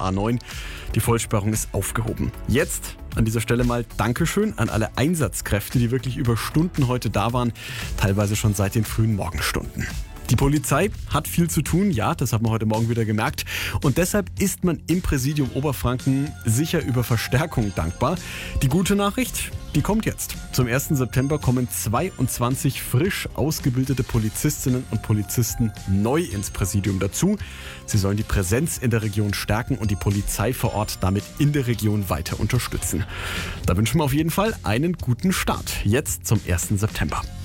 A9. Die Vollsperrung ist aufgehoben. Jetzt an dieser Stelle mal Dankeschön an alle Einsatzkräfte, die wirklich über Stunden heute da waren, teilweise schon seit den frühen Morgenstunden. Die Polizei hat viel zu tun, ja, das haben wir heute Morgen wieder gemerkt. Und deshalb ist man im Präsidium Oberfranken sicher über Verstärkung dankbar. Die gute Nachricht, die kommt jetzt. Zum 1. September kommen 22 frisch ausgebildete Polizistinnen und Polizisten neu ins Präsidium dazu. Sie sollen die Präsenz in der Region stärken und die Polizei vor Ort damit in der Region weiter unterstützen. Da wünschen wir auf jeden Fall einen guten Start. Jetzt zum 1. September.